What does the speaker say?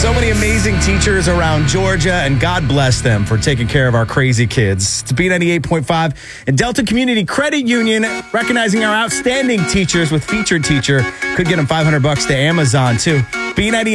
So many amazing teachers around Georgia, and God bless them for taking care of our crazy kids. It's B98.5 and Delta Community Credit Union recognizing our outstanding teachers with Featured Teacher. Could get them $500 to Amazon, too. B98.